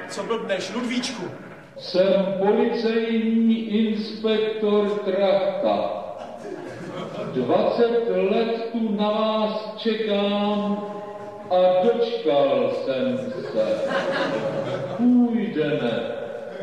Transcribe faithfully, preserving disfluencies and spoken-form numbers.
Co blbneš, Ludvíčku? Jsem policejní inspektor Trachta. Dvacet let tu na vás čekám a dočkal jsem se. Půjdeme.